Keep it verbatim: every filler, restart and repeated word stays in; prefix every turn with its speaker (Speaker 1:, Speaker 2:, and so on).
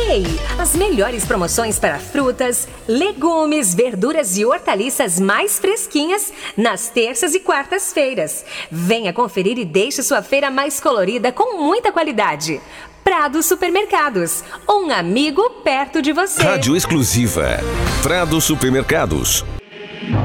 Speaker 1: Ei, as melhores promoções para frutas, legumes, verduras e hortaliças mais fresquinhas nas terças e quartas-feiras. Venha conferir e deixe sua feira mais colorida com muita qualidade. Prado Supermercados, um amigo perto de você.
Speaker 2: Rádio exclusiva. Prado Supermercados.